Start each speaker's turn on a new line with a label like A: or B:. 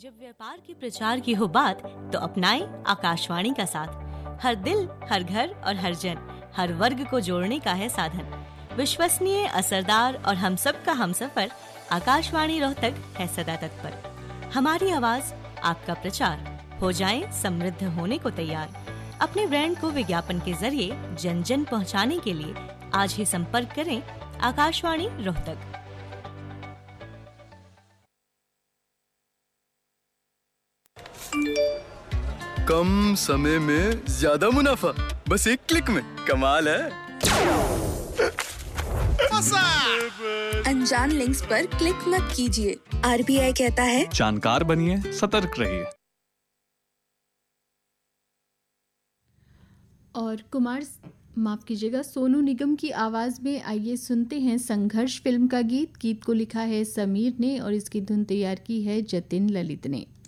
A: जब व्यापार के प्रचार की हो बात तो अपनाएं आकाशवाणी का साथ। हर दिल, हर घर और हर जन, हर वर्ग को जोड़ने का है साधन। विश्वसनीय, असरदार और हम सब का हमसफर आकाशवाणी रोहतक है सदा तत्पर। हमारी आवाज, आपका प्रचार, हो जाएं समृद्ध होने को तैयार। अपने ब्रांड को विज्ञापन के जरिए जन जन पहुंचाने के लिए आज ही संपर्क करें आकाशवाणी रोहतक।
B: कम समय में ज्यादा मुनाफा, बस एक क्लिक में। कमाल है।
C: अनजान लिंक्स पर क्लिक मत कीजिए। RBI कहता है
D: जानकार बनिए, सतर्क रहिए।
E: और माफ कीजिएगा, सोनू निगम की आवाज़ में आइए सुनते हैं संघर्ष फिल्म का गीत। गीत को लिखा है समीर ने और इसकी धुन तैयार की है जतिन ललित ने।